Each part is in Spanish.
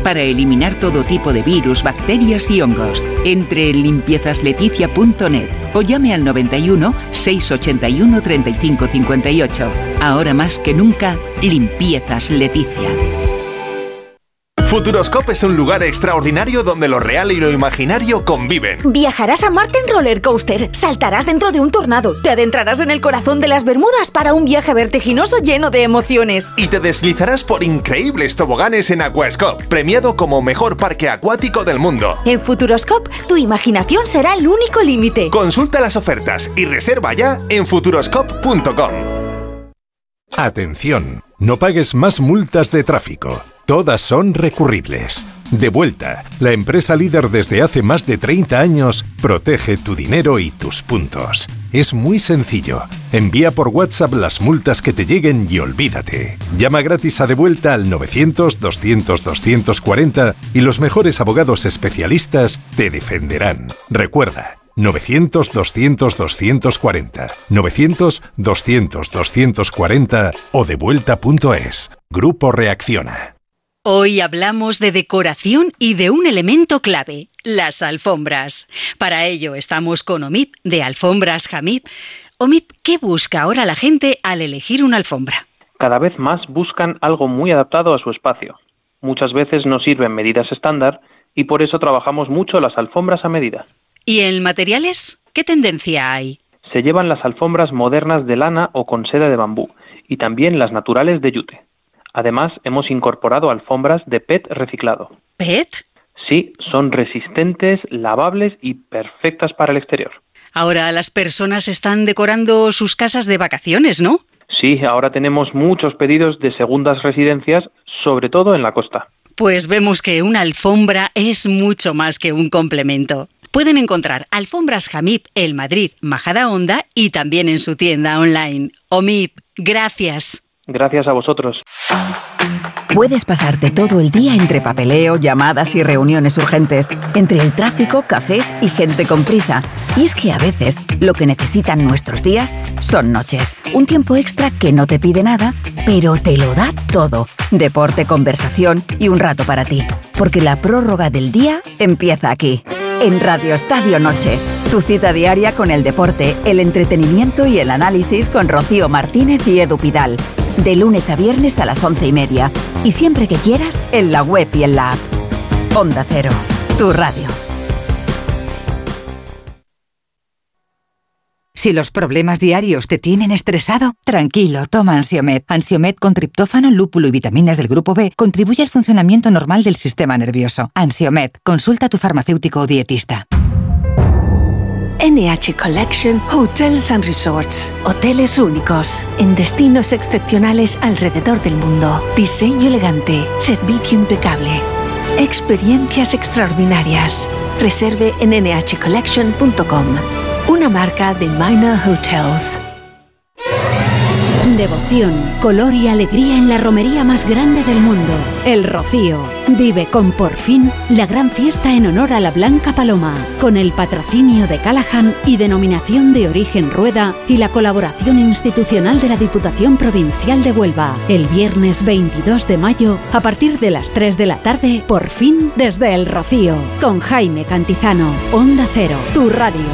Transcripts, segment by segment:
para eliminar todo tipo de virus, bacterias y hongos. Entre en limpiezasLeticia.net o llame al 91 681 35 58. Ahora más que nunca, Limpiezas Leticia. Futuroscope es un lugar extraordinario donde lo real y lo imaginario conviven. Viajarás a Marte en roller coaster, saltarás dentro de un tornado, te adentrarás en el corazón de las Bermudas para un viaje vertiginoso lleno de emociones. Y te deslizarás por increíbles toboganes en Aquascope, premiado como mejor parque acuático del mundo. En Futuroscope, tu imaginación será el único límite. Consulta las ofertas y reserva ya en futuroscope.com. Atención, no pagues más multas de tráfico. Todas son recurribles. Devuelta, la empresa líder desde hace más de 30 años, protege tu dinero y tus puntos. Es muy sencillo. Envía por WhatsApp las multas que te lleguen y olvídate. Llama gratis a Devuelta al 900-200-240 y los mejores abogados especialistas te defenderán. Recuerda, 900-200-240, 900-200-240 o devuelta.es. Grupo Reacciona. Hoy hablamos de decoración y de un elemento clave, las alfombras. Para ello estamos con Omid, de Alfombras Hamid. Omid, ¿qué busca ahora la gente al elegir una alfombra? Cada vez más buscan algo muy adaptado a su espacio. Muchas veces no sirven medidas estándar y por eso trabajamos mucho las alfombras a medida. ¿Y en materiales? ¿Qué tendencia hay? Se llevan las alfombras modernas de lana o con seda de bambú y también las naturales de yute. Además, hemos incorporado alfombras de PET reciclado. ¿PET? Sí, son resistentes, lavables y perfectas para el exterior. Ahora las personas están decorando sus casas de vacaciones, ¿no? Sí, ahora tenemos muchos pedidos de segundas residencias, sobre todo en la costa. Pues vemos que una alfombra es mucho más que un complemento. Pueden encontrar Alfombras Hamid en Madrid, Majadahonda y también en su tienda online. Omid, gracias. Gracias a vosotros. Puedes pasarte todo el día entre papeleo, llamadas y reuniones urgentes, entre el tráfico, cafés y gente con prisa. Y es que a veces lo que necesitan nuestros días son noches. Un tiempo extra que no te pide nada, pero te lo da todo. Deporte, conversación y un rato para ti. Porque la prórroga del día empieza aquí. En Radio Estadio Noche, tu cita diaria con el deporte, el entretenimiento y el análisis con Rocío Martínez y Edu Pidal. De lunes a viernes a las 11:30. Y siempre que quieras, en la web y en la app. Onda Cero, tu radio. Si los problemas diarios te tienen estresado, tranquilo, toma Ansiomed. Ansiomed con triptófano, lúpulo y vitaminas del grupo B contribuye al funcionamiento normal del sistema nervioso. Ansiomed, consulta a tu farmacéutico o dietista. NH Collection Hotels and Resorts. Hoteles únicos, en destinos excepcionales alrededor del mundo. Diseño elegante, servicio impecable. Experiencias extraordinarias. Reserve en nhcollection.com. Una marca de Minor Hotels. Devoción, color y alegría en la romería más grande del mundo, El Rocío. Vive con Por Fin la gran fiesta en honor a la Blanca Paloma, con el patrocinio de Callahan y Denominación de Origen Rueda y la colaboración institucional de la Diputación Provincial de Huelva. El viernes 22 de mayo, a partir de las 3 de la tarde, Por Fin desde El Rocío, con Jaime Cantizano. Onda Cero, tu radio.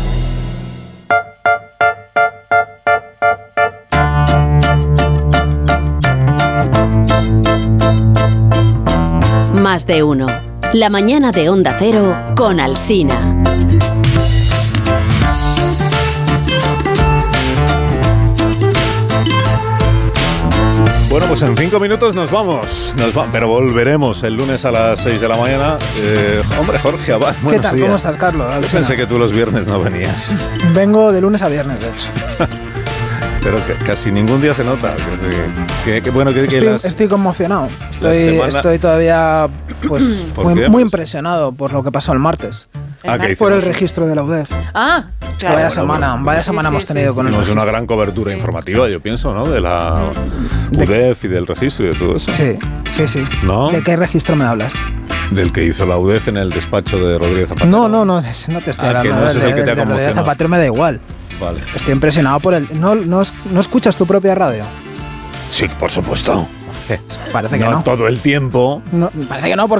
Más de uno. La mañana de Onda Cero con Alsina. Bueno, pues en 5 minutos nos vamos, pero volveremos el lunes a las 6 de la mañana. Hombre, Jorge Abad, ¿qué tal? días. ¿Cómo estás, Carlos? Yo pensé que tú los viernes no venías. Vengo de lunes a viernes, de hecho. Pero casi ningún día se nota. Estoy conmocionado. Estoy todavía pues muy impresionado por lo que pasó el martes. Por el registro de la UDEF. Ah, claro. Vaya semana hemos tenido con el registro. Es una gran cobertura informativa, yo pienso, ¿no? De la UDEF y del registro y de todo eso. Sí. ¿No? ¿De qué registro me hablas? Del que hizo la UDEF en el despacho de Rodríguez Zapatero. No te estoy hablando. Que no es el que te ha conmocionado. Rodríguez Zapatero me da igual. Vale. Estoy impresionado por él. ¿No escuchas tu propia radio? Sí, por supuesto. Parece que no. Todo el tiempo. No, parece que no, porque